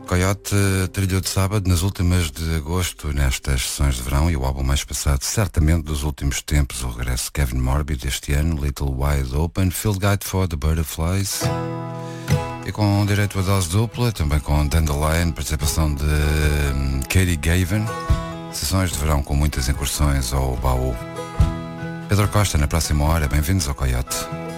Coyote trilhou de sábado nas últimas de agosto nestas sessões de verão e o álbum mais passado certamente dos últimos tempos, o regresso de Kevin Morby deste ano, Little Wide Open, Field Guide for the Butterflies, e com direito a dose dupla, também com Dandelion, participação de Katie Gavin, sessões de verão com muitas incursões ao baú. Pedro Costa na próxima hora, bem-vindos ao Coyote.